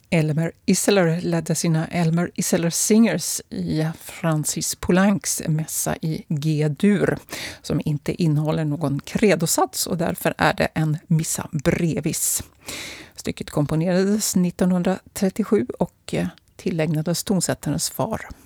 Elmer Isler ledde sina Elmer Isler Singers i Francis Poulencs mässa i G-dur som inte innehåller någon credosats och därför är det en missa brevis. Stycket komponerades 1937 och tillägnades tonsättarens far.